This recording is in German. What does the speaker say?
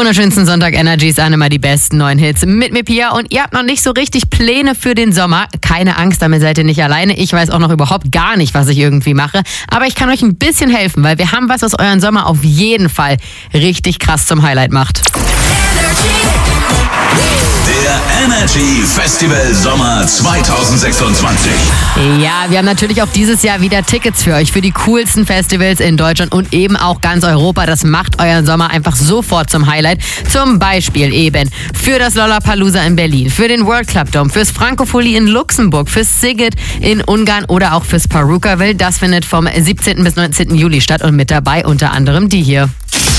wunderschönsten Sonntag Energies an, immer die besten neuen Hits mit mir, Pia. Und ihr habt noch nicht so richtig Pläne für den Sommer. Keine Angst, damit seid ihr nicht alleine. Ich weiß auch noch überhaupt gar nicht, was ich irgendwie mache. Aber ich kann euch ein bisschen helfen, weil wir haben was euren Sommer auf jeden Fall richtig krass zum Highlight macht. Der Energy Festival Sommer 2026. Ja, wir haben natürlich auch dieses Jahr wieder Tickets für euch, für die coolsten Festivals in Deutschland und eben auch ganz Europa. Das macht euren Sommer einfach sofort zum Highlight. Zum Beispiel eben für das Lollapalooza in Berlin, für den World Club Dome, fürs Frankophonie in Luxemburg, fürs Sziget in Ungarn oder auch fürs Purukaville. Das findet vom 17. bis 19. Juli statt und mit dabei unter anderem die hier.